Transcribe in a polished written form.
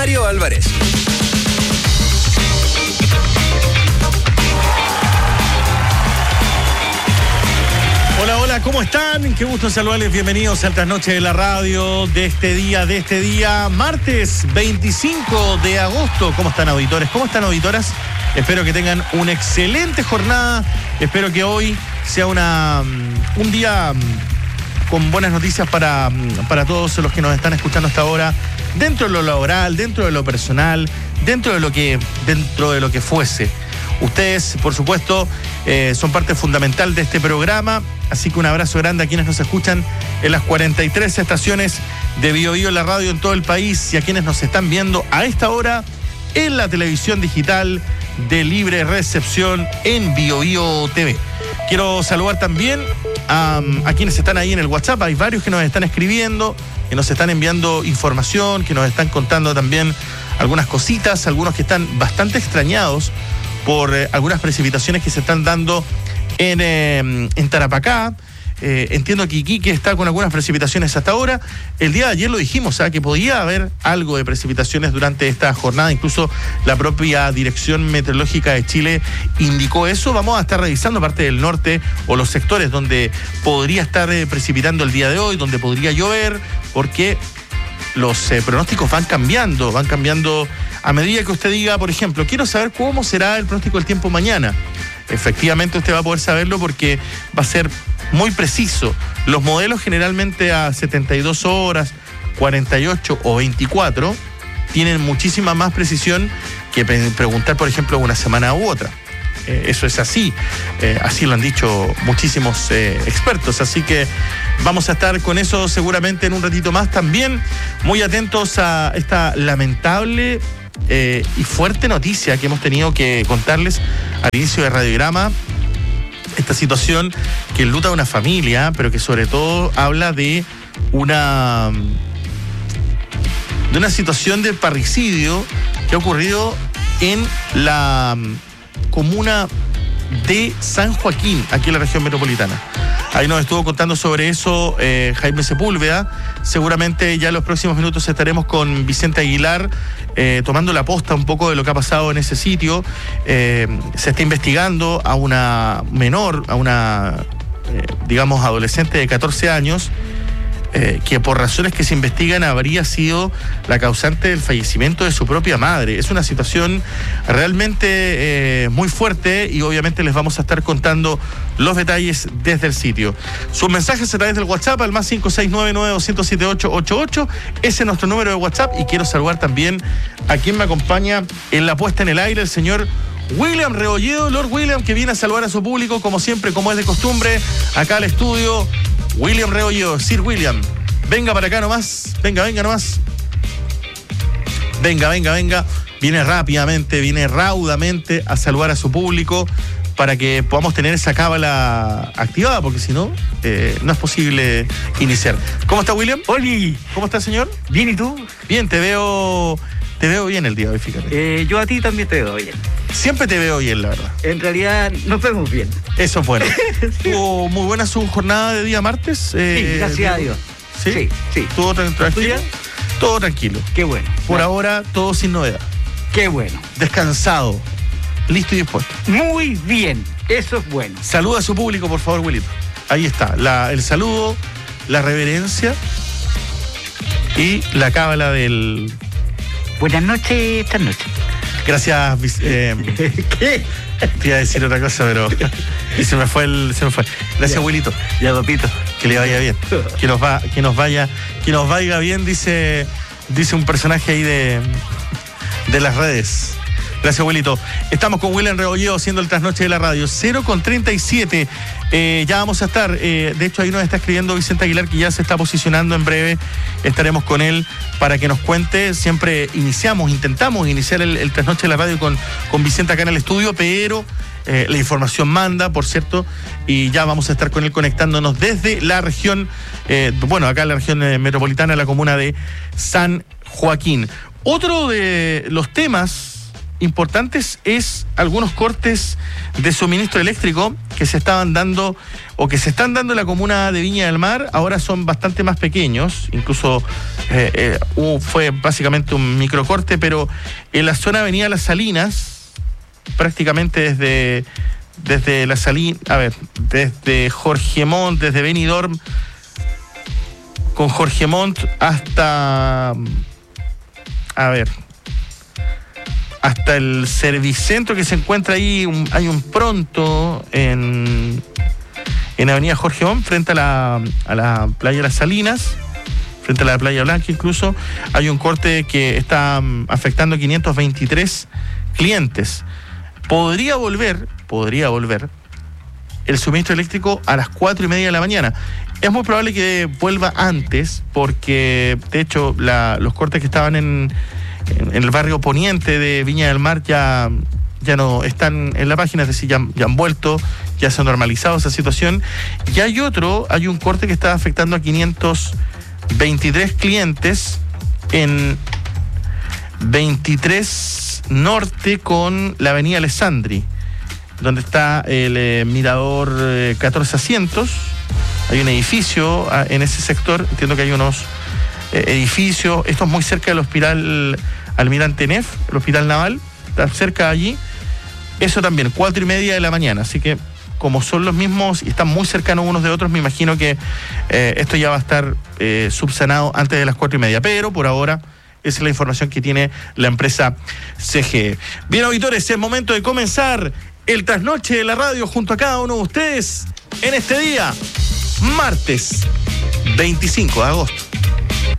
Mario Álvarez. Hola, hola, ¿cómo están? Qué gusto saludarles, bienvenidos a Trasnoche de la Radio de este día, martes 25 de agosto. ¿Cómo están, auditores? ¿Cómo están, auditoras? Espero que tengan una excelente jornada, espero que hoy sea un día con buenas noticias para todos los que nos están escuchando hasta ahora, dentro de lo laboral, dentro de lo personal, dentro de lo que fuese. Ustedes, por supuesto, son parte fundamental de este programa, así que un abrazo grande a quienes nos escuchan en las 43 estaciones de Bio Bio en la radio en todo el país y a quienes nos están viendo a esta hora en la televisión digital de libre recepción en Bio Bio TV. Quiero saludar también a quienes están ahí en el WhatsApp. Hay varios que nos están escribiendo, que nos están enviando información, que nos están contando también algunas cositas, algunos que están bastante extrañados por algunas precipitaciones que se están dando en Tarapacá. Entiendo que Iquique está con algunas precipitaciones hasta ahora. El día de ayer lo dijimos, que podía haber algo de precipitaciones durante esta jornada. Incluso la propia Dirección Meteorológica de Chile indicó eso. Vamos a estar revisando parte del norte o los sectores donde podría estar precipitando el día de hoy, donde podría llover, porque los pronósticos van cambiando a medida que usted diga, por ejemplo, quiero saber cómo será el pronóstico del tiempo mañana. Efectivamente usted va a poder saberlo porque va a ser muy preciso. Los modelos generalmente a 72 horas, 48 o 24 tienen muchísima más precisión que preguntar, por ejemplo, una semana u otra. Eso es así, así lo han dicho muchísimos expertos, así que vamos a estar con eso seguramente en un ratito más. También muy atentos a esta lamentable y fuerte noticia que hemos tenido que contarles al inicio de Radiograma. Esta situación que enluta a una familia, pero que sobre todo habla de una situación de parricidio que ha ocurrido en la comuna de San Joaquín, aquí en la región metropolitana. Ahí nos estuvo contando sobre eso Jaime Sepúlveda. Seguramente ya en los próximos minutos estaremos con Vicente Aguilar tomando la posta un poco de lo que ha pasado en ese sitio. Se está investigando a una menor, a una, adolescente de 14 años, que por razones que se investigan habría sido la causante del fallecimiento de su propia madre. Es una situación realmente muy fuerte y obviamente les vamos a estar contando los detalles desde el sitio. Sus mensajes a través del WhatsApp al más 569-900-7888. Ese es nuestro número de WhatsApp y quiero saludar también a quien me acompaña en la puesta en el aire, el señor William Rebolledo, Lord William, que viene a saludar a su público como siempre, como es de costumbre, acá al estudio. William Rebolledo, Sir William, venga para acá nomás, venga nomás. Venga. Viene rápidamente, viene raudamente a saludar a su público para que podamos tener esa cábala activada, porque si no, no es posible iniciar. ¿Cómo está, William? Oli. ¿Cómo está, señor? Bien, ¿y tú? Bien, te veo bien el día de hoy, fíjate. Yo a ti también te veo bien. Siempre te veo bien, la verdad. En realidad nos vemos bien. Eso es bueno. Sí. ¿Tuvo muy buena su jornada de día martes? Sí, gracias a Dios. ¿Sí? Sí. ¿Todo tranquilo? Todo tranquilo. Qué bueno. Por ahora, todo sin novedad. Qué bueno. Descansado. Listo y dispuesto. Muy bien. Eso es bueno. Saluda a su público, por favor, Wilito. Ahí está. El saludo, la reverencia y la cábala del... Buenas noches, esta noche. Gracias, ¿Qué? Te iba a decir otra cosa, pero se me fue. Gracias, abuelito. Ya, papito. Que le vaya bien. Que nos vaya bien, dice un personaje ahí de las redes. Gracias, abuelito. Estamos con William Rebolledo haciendo el trasnoche de la radio. 0:37. Ya vamos a estar. De hecho, ahí nos está escribiendo Vicente Aguilar, que ya se está posicionando en breve. Estaremos con él para que nos cuente. Siempre intentamos iniciar el trasnoche de la radio con Vicente acá en el estudio, pero la información manda, por cierto, y ya vamos a estar con él conectándonos desde la región, acá en la región metropolitana, la comuna de San Joaquín. Otro de los temas importantes es algunos cortes de suministro eléctrico que se estaban dando o que se están dando en la comuna de Viña del Mar. Ahora son bastante más pequeños, incluso fue básicamente un microcorte, pero en la zona Avenida Las Salinas, prácticamente desde la desde Jorge Montt, desde Benidorm con Jorge Montt hasta hasta el Servicentro que se encuentra ahí. Hay un Pronto en Avenida Jorge Montt, frente a la playa Las Salinas, frente a la playa Blanca incluso. Hay un corte que está afectando 523 clientes. Podría volver el suministro eléctrico a las 4:30 de la mañana. Es muy probable que vuelva antes, porque de hecho los cortes que estaban en el barrio poniente de Viña del Mar ya no están en la página, es decir, ya han vuelto, ya se ha normalizado esa situación. Y hay un corte que está afectando a 523 clientes en 23 Norte con la avenida Alessandri, donde está el mirador 14 asientos. Hay un edificio en ese sector, entiendo que hay unos edificios. Esto es muy cerca del hospital Almirante Neff, el hospital naval, está cerca de allí. Eso también, 4:30 de la mañana, así que como son los mismos y están muy cercanos unos de otros, me imagino que esto ya va a estar subsanado antes de las 4:30, pero por ahora esa es la información que tiene la empresa CGE. Bien, auditores, es momento de comenzar el trasnoche de la radio junto a cada uno de ustedes en este día, martes 25 de agosto.